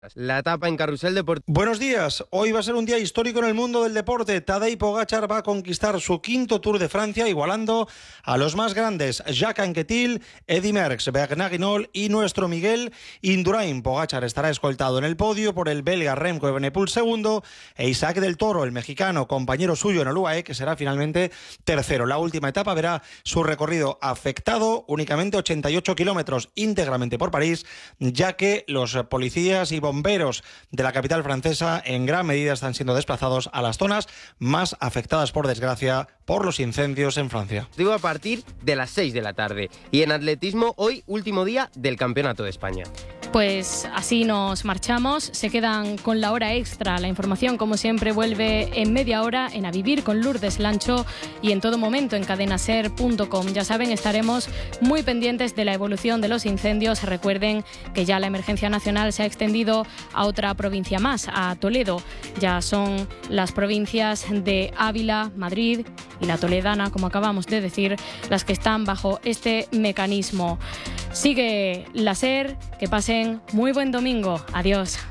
La etapa en Carrusel Deportivo. Buenos días. Hoy va a ser un día histórico en el mundo del deporte. Tadej Pogačar va a conquistar su quinto Tour de Francia, igualando a los más grandes: Jacques Anquetil, Eddy Merckx, Bernard Hinault y nuestro Miguel Indurain. Pogačar estará escoltado en el podio por el belga Remco Evenepoel segundo e Isaac del Toro, el mexicano, compañero suyo en el UAE, que será finalmente tercero. La última etapa verá su recorrido afectado, únicamente 88 kilómetros íntegramente por París, ya que los policías y bomberos de la capital francesa en gran medida están siendo desplazados a las zonas más afectadas, por desgracia, por los incendios en Francia. Digo, a partir de las 6 de la tarde. Y en atletismo, hoy último día del Campeonato de España. Pues así nos marchamos, se quedan con la hora extra. La información, como siempre, vuelve en media hora en A Vivir con Lourdes Lancho y en todo momento en cadenaser.com. Ya saben, estaremos muy pendientes de la evolución de los incendios. Recuerden que ya la emergencia nacional se ha extendido a otra provincia más, a Toledo. Ya son las provincias de Ávila, Madrid y la toledana, como acabamos de decir, las que están bajo este mecanismo. Sigue la SER, que pasen muy buen domingo. Adiós.